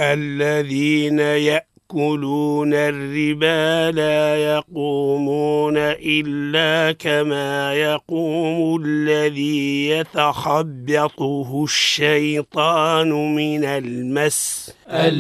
الذين يأكلون الربا لا يقومون إلا كما يقوم الذي يتخبطه الشيطان من المس